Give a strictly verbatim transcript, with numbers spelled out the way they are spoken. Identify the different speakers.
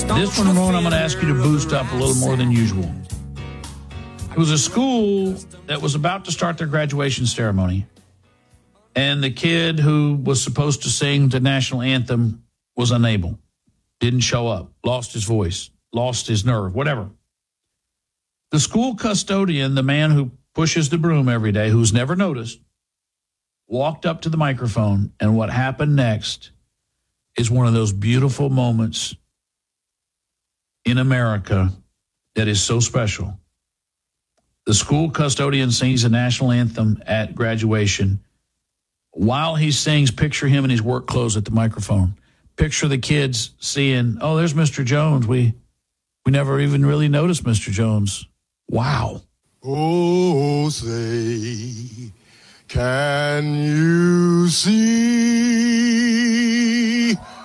Speaker 1: This one, Ramon, I'm going to ask you to boost up a little more than usual. It was a school that was about to start their graduation ceremony, and the kid who was supposed to sing the national anthem was unable, didn't show up, lost his voice, lost his nerve, whatever. The school custodian, the man who pushes the broom every day, who's never noticed, walked up to the microphone, and what happened next is one of those beautiful moments in America that is so special. The school custodian sings the national anthem at graduation. While he sings, picture him in his work clothes at the microphone. Picture the kids seeing, oh, there's Mister Jones. We we never even really noticed Mister Jones. Wow.
Speaker 2: Oh, say, can you see